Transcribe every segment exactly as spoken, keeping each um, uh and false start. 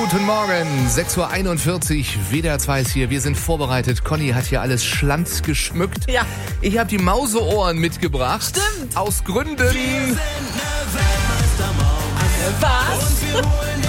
Guten Morgen, sechs Uhr einundvierzig, W D R zwei ist hier. Wir sind vorbereitet. Conny hat hier alles schlanz geschmückt. Ja. Ich habe die Mauseohren mitgebracht. Stimmt. Aus Gründen. Was?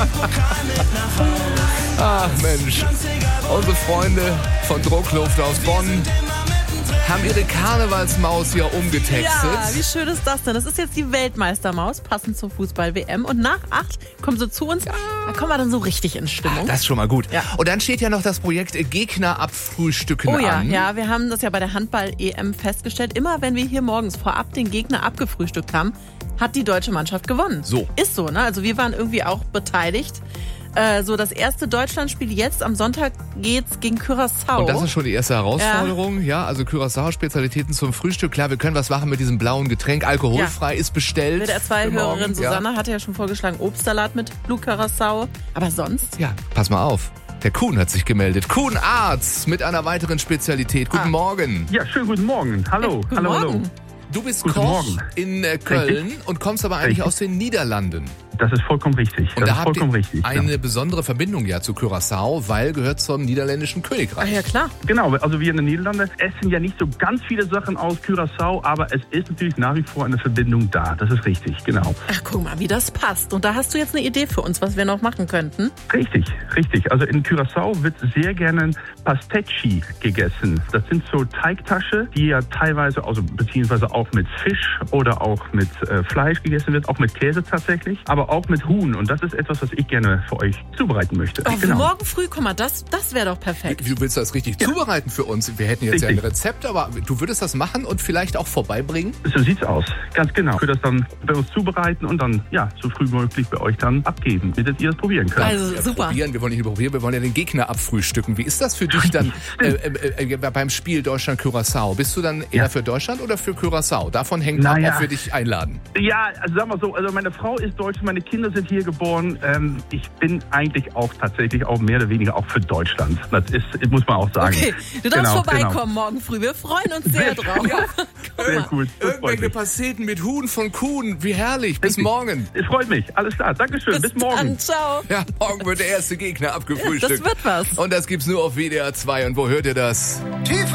Ach Mensch, unsere Freunde von Druckluft aus Bonn haben ihre Karnevalsmaus ja umgetextet. Ja, wie schön ist das denn? Das ist jetzt die Weltmeistermaus, passend zur Fußball-W M. Und nach acht kommen sie zu uns, da kommen wir dann so richtig in Stimmung. Das ist schon mal gut. Ja. Und dann steht ja noch das Projekt Gegner abfrühstücken Oh ja, an. ja, wir haben das ja bei der Handball-E M festgestellt. Immer wenn wir hier morgens vorab den Gegner abgefrühstückt haben, hat die deutsche Mannschaft gewonnen. So. Ist so, ne? Also wir waren irgendwie auch beteiligt. Äh, so, das erste Deutschlandspiel jetzt am Sonntag geht's gegen Curaçao. Und das ist schon die erste Herausforderung. Ja, ja, also Curaçao-Spezialitäten zum Frühstück. Klar, wir können was machen mit diesem blauen Getränk. Alkoholfrei ja. ist bestellt. W D R zwei-Hörerin Susanne ja. hatte ja schon vorgeschlagen, Obstsalat mit Blue Curaçao. Aber sonst? Ja, pass mal auf. Der Kuhn hat sich gemeldet. Kuhn Arzt mit einer weiteren Spezialität. Guten ah. Morgen. Ja, schönen guten Morgen. Hallo. Hey, guten hallo, Morgen. hallo. Du bist Guten Koch Morgen. in äh, Köln Richtig. und kommst aber eigentlich Richtig. aus den Niederlanden. Das ist vollkommen richtig. Und das da ist habt vollkommen ihr richtig. eine ja. besondere Verbindung ja zu Curaçao, weil gehört zum niederländischen Ah Königreich. ja, klar. Genau, also wir in den Niederlanden essen ja nicht so ganz viele Sachen aus Curaçao, aber es ist natürlich nach wie vor eine Verbindung da. Das ist richtig, genau. Ach, guck mal, wie das passt. Und da hast du jetzt eine Idee für uns, was wir noch machen könnten? Richtig, richtig. Also in Curaçao wird sehr gerne Pastetschi gegessen. Das sind so Teigtasche, die ja teilweise, also beziehungsweise auch mit Fisch oder auch mit äh, Fleisch gegessen wird, auch mit Käse tatsächlich, aber auch mit Huhn. Und das ist etwas, was ich gerne für euch zubereiten möchte. Oh, genau. Morgen früh, guck mal, das, das wäre doch perfekt. Du willst das richtig ja. zubereiten für uns. Wir hätten jetzt richtig. ja ein Rezept, aber du würdest das machen und vielleicht auch vorbeibringen? So sieht's aus. Ganz genau. Ich würde das dann bei uns zubereiten und dann, ja, so früh wie möglich bei euch dann abgeben, damit ihr das probieren könnt. Also ja, super. Probieren. Wir wollen nicht nur probieren, wir wollen ja den Gegner abfrühstücken. Wie ist das für dich dann äh, äh, äh, beim Spiel Deutschland-Curaçao? Bist du dann eher ja. für Deutschland oder für Curaçao? Davon hängt ab, naja. ob wir dich einladen. Ja, also sagen wir so, also meine Frau ist Deutsch, meine Kinder sind hier geboren. Ähm, ich bin eigentlich auch tatsächlich auch mehr oder weniger auch für Deutschland. Das ist, muss man auch sagen. Okay, du darfst genau, vorbeikommen genau. morgen früh. Wir freuen uns sehr, sehr drauf. Ja. Sehr gut. Irgendwelche Pasteten mit Huhn von Kuhn. Wie herrlich. Bis Richtig. morgen. Es freut mich. Alles klar. Dankeschön. Bis, Bis morgen. Dann, ciao. Ja, morgen wird der erste Gegner abgefrühstückt. Das wird was. Und das gibt's nur auf W D R zwei. Und wo hört ihr das?